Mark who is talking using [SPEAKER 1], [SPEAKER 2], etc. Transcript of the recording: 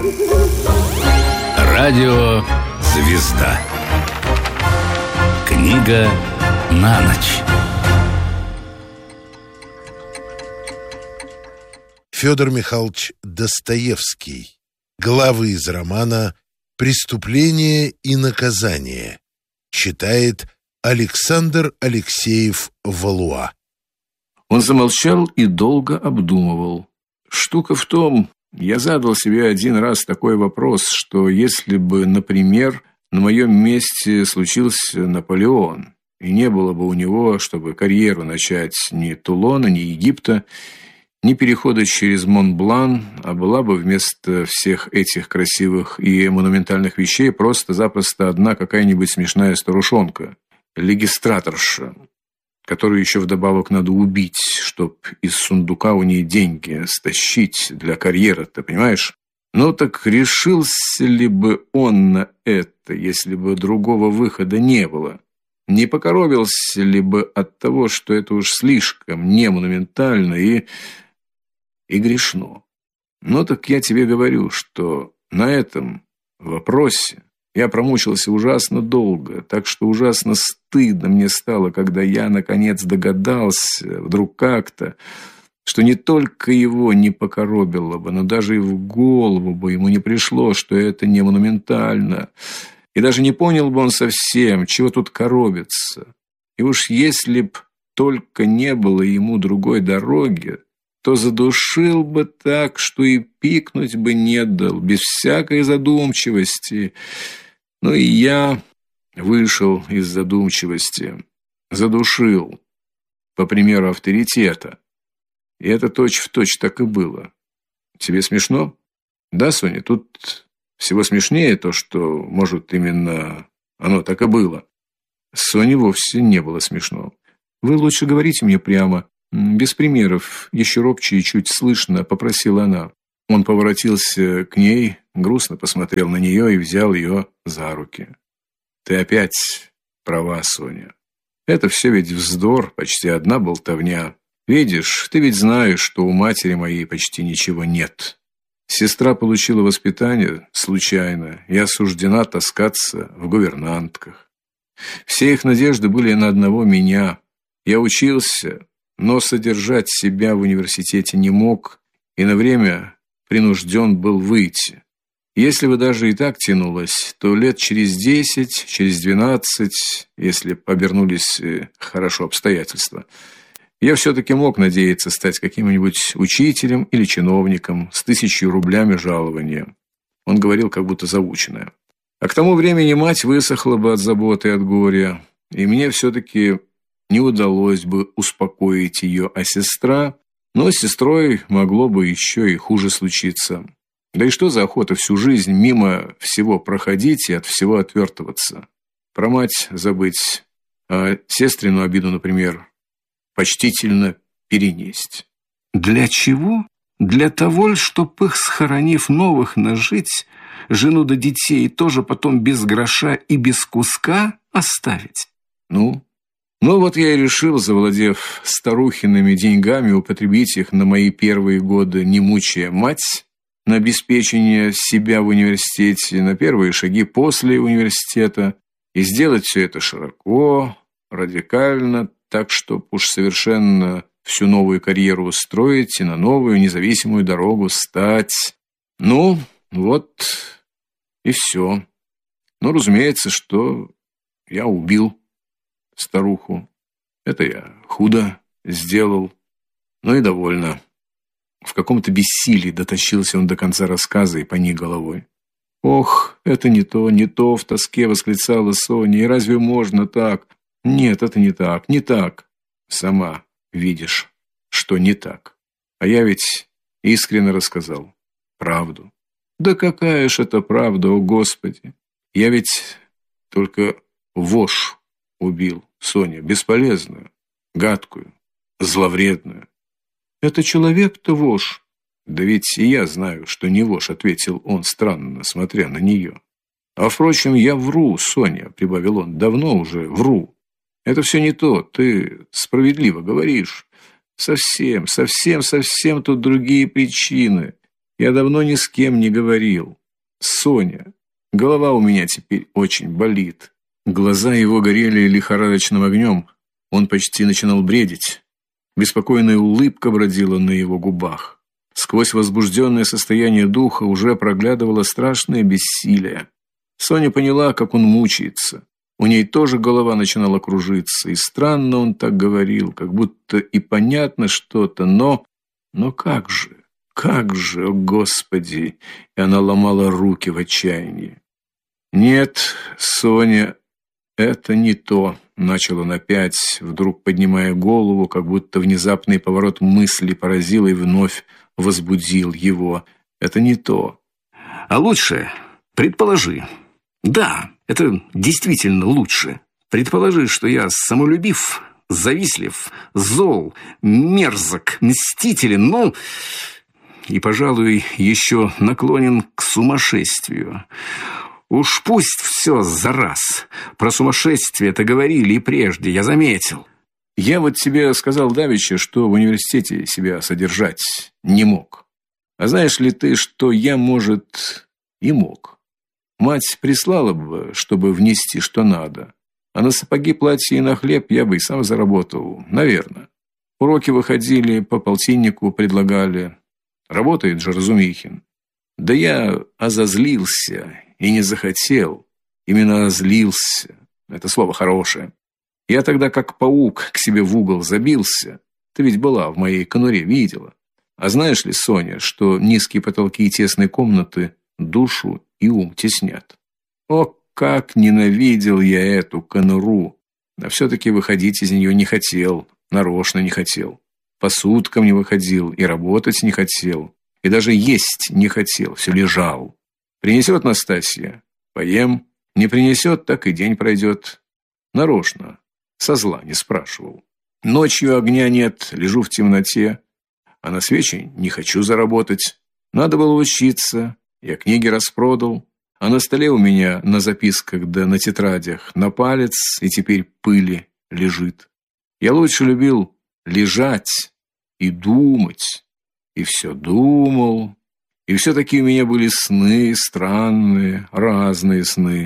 [SPEAKER 1] Радио «Звезда». Книга на ночь.
[SPEAKER 2] Федор Михайлович Достоевский. Главы из романа «Преступление и наказание». Читает Александр Алексеев Валуа.
[SPEAKER 3] Он замолчал и долго обдумывал. Штука в том, я задал себе один раз такой вопрос, что если бы, например, на моем месте случился Наполеон, и не было бы у него, чтобы карьеру начать, ни Тулона, ни Египта, ни перехода через Мон-Блан, а была бы вместо всех этих красивых и монументальных вещей просто-запросто одна какая-нибудь смешная старушонка, легистраторша, которую еще вдобавок надо убить, чтоб из сундука у ней деньги стащить для карьеры, ты понимаешь? Ну так решился ли бы он на это, если бы другого выхода не было? Не покоробился ли бы от того, что это уж слишком не монументально и грешно? Ну так я тебе говорю, что на этом вопросе я промучился ужасно долго, так что ужасно стыдно мне стало, когда я, наконец, догадался, вдруг как-то, что не только его не покоробило бы, но даже и в голову бы ему не пришло, что это не монументально. И даже не понял бы он совсем, чего тут коробиться. И уж если б только не было ему другой дороги, то задушил бы так, что и пикнуть бы не дал, без всякой задумчивости. Ну и я вышел из задумчивости, задушил, по примеру авторитета. И это точь-в-точь так и было. Тебе смешно? Да, Соня, тут всего смешнее то, что, может, именно оно так и было. Соне вовсе не было смешно. Вы лучше говорите мне прямо, без примеров, еще робче и чуть слышно, попросила она. Он поворотился к ней, грустно посмотрел на нее и взял ее за руки. Ты опять права, Соня. Это все ведь вздор, почти одна болтовня. Видишь, ты ведь знаешь, что у матери моей почти ничего нет. Сестра получила воспитание случайно и осуждена таскаться в гувернантках. Все их надежды были на одного меня. Я учился, но содержать себя в университете не мог и на время принужден был выйти. Если бы даже и так тянулось, то лет через 10, через 12, если обернулись хорошо обстоятельства, я все-таки мог надеяться стать каким-нибудь учителем или чиновником с 1000 рублями жалования. Он говорил как будто заученное. А к тому времени мать высохла бы от заботы и от горя, и мне все-таки не удалось бы успокоить ее, а сестра, но с сестрой могло бы еще и хуже случиться. Да и что за охота всю жизнь мимо всего проходить и от всего отвертываться? Про мать забыть, а сестрину обиду, например, почтительно перенесть. Для чего? Для того, чтоб их, схоронив новых, нажить, жену да детей тоже потом без гроша и без куска оставить? Ну вот я и решил, завладев старухиными деньгами, употребить их на мои первые годы, не мучая мать, на обеспечение себя в университете, на первые шаги после университета, и сделать все это широко, радикально, так, чтоб уж совершенно всю новую карьеру устроить и на новую независимую дорогу стать. Ну, вот и все. Но, разумеется, что я убил старуху. Это я худо сделал, но и довольно. В каком-то бессилии дотащился он до конца рассказа и поник головой. «Ох, это не то, в тоске восклицала Соня, и разве можно так? Нет, это не так, не так. Сама видишь, что не так. А я ведь искренне рассказал правду». «Да какая ж это правда, о Господи! Я ведь только вошь убил, Соня, бесполезную, гадкую, зловредную». «Это человек-то вошь». «Да ведь и я знаю, что не вошь», — ответил он, странно смотря на нее. «А, впрочем, я вру, Соня», — прибавил он, — «давно уже вру. Это все не то, ты справедливо говоришь. Совсем тут другие причины. Я давно ни с кем не говорил. Соня, голова у меня теперь очень болит. Глаза его горели лихорадочным огнем. Он почти начинал бредить. Беспокойная улыбка бродила на его губах. Сквозь возбужденное состояние духа уже проглядывало страшное бессилие. Соня поняла, как он мучается. У ней тоже голова начинала кружиться, и странно он так говорил, как будто и понятно что-то, но как же, о Господи! И она ломала руки в отчаянии. Нет, Соня, это не то, начал он опять, вдруг поднимая голову, как будто внезапный поворот мысли поразил и вновь возбудил его. Это не то.
[SPEAKER 1] А лучше предположи. Да, это действительно лучше. Предположи, что я самолюбив, завистлив, зол, мерзок, мстителен, и, пожалуй, еще наклонен к сумасшествию. Уж пусть все за раз. Про сумасшествие-то говорили и прежде, я заметил.
[SPEAKER 3] Я вот тебе сказал давеча, что в университете себя содержать не мог. А знаешь ли ты, что я, может, и мог? Мать прислала бы, чтобы внести что надо. А на сапоги, платье и на хлеб я бы и сам заработал, наверное. Уроки выходили, по полтиннику предлагали. Работает же Разумихин. Да я озазлился и не захотел. Именно озлился. Это слово хорошее. Я тогда как паук к себе в угол забился. Ты ведь была в моей конуре, видела. А знаешь ли, Соня, что низкие потолки и тесные комнаты душу и ум теснят? О, как ненавидел я эту конуру! А все-таки выходить из нее не хотел, нарочно не хотел. По суткам не выходил и работать не хотел, и даже есть не хотел, все лежал. Принесет Настасья — поем, не принесет, так и день пройдет. Нарочно, со зла не спрашивал. Ночью огня нет, лежу в темноте, а на свечи не хочу заработать. Надо было учиться, я книги распродал, а на столе у меня на записках да на тетрадях на палец и теперь пыли лежит. Я лучше любил лежать и думать, и все думал, и все-таки у меня были сны странные, разные сны.